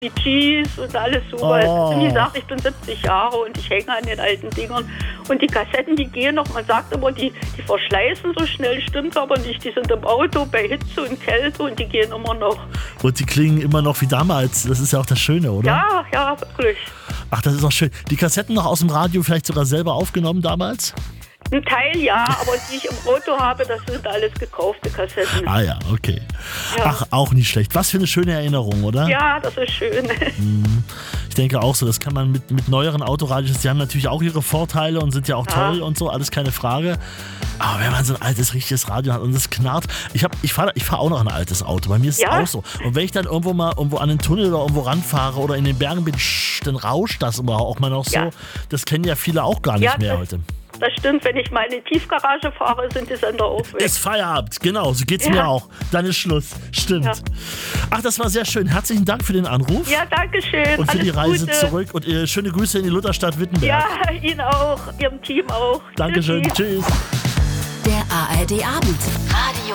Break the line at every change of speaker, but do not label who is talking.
die G's und alles sowas. Wie gesagt, ich bin 70 Jahre und ich hänge an den alten Dingern. Und die Kassetten, die gehen noch, man sagt immer, die verschleißen so schnell, stimmt aber nicht. Die sind im Auto bei Hitze und Kälte und die gehen immer noch.
Und die klingen immer noch wie damals. Das ist ja auch das Schöne, oder?
Ja, wirklich.
Ach, das ist auch schön. Die Kassetten noch aus dem Radio vielleicht sogar selber aufgenommen damals?
Ein Teil ja, aber die ich im Auto habe, das sind alles gekaufte Kassetten.
Ah ja, okay.
Ja.
Ach, auch nicht schlecht. Was für eine schöne Erinnerung, oder?
Ja, das ist schön.
Ich denke auch so, das kann man mit neueren Autoradios, die haben natürlich auch ihre Vorteile und sind ja auch toll und so, alles keine Frage. Aber wenn man so ein altes, richtiges Radio hat und es knarrt, ich fahr auch noch ein altes Auto, bei mir ist es auch so. Und wenn ich dann irgendwo an den Tunnel oder irgendwo ranfahre oder in den Bergen bin, dann rauscht das immer auch mal noch so. Das kennen ja viele auch gar nicht mehr heute.
Das stimmt, wenn ich mal in die Tiefgarage fahre, sind die Sender auch weg.
Ist Feierabend, genau, so geht's mir auch. Dann ist Schluss, stimmt. Ja. Ach, das war sehr schön. Herzlichen Dank für den Anruf.
Ja, danke schön.
Und für
Alles
die Reise
Gute.
zurück und schöne Grüße in die Lutherstadt Wittenberg.
Ja, Ihnen auch, Ihrem Team auch.
Dankeschön, tschüss.
Der ARD Abend. Radio